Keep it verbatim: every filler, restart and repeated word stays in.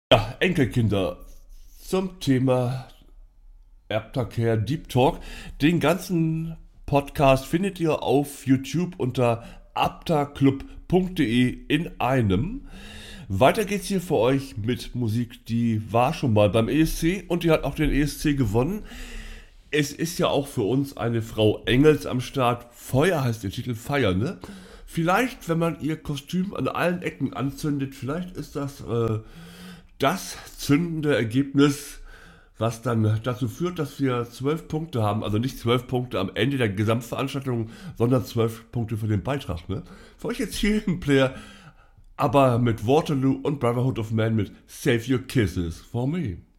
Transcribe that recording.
Ja, Enkelkinder zum Thema Erbtag Deep Talk. Den ganzen Podcast findet ihr auf YouTube unter aptaclub punkt de in einem. Weiter geht's hier für euch mit Musik, die war schon mal beim E S C und die hat auch den E S C gewonnen. Es ist ja auch für uns eine Frau Engels am Start. Feuer heißt der Titel, Feier, ne? Vielleicht, wenn man ihr Kostüm an allen Ecken anzündet, vielleicht ist das äh, das zündende Ergebnis, was dann dazu führt, dass wir zwölf Punkte haben. Also nicht zwölf Punkte am Ende der Gesamtveranstaltung, sondern zwölf Punkte für den Beitrag. Ne? Für euch jetzt hier im Player, aber mit Waterloo und Brotherhood of Man mit Save Your Kisses for Me.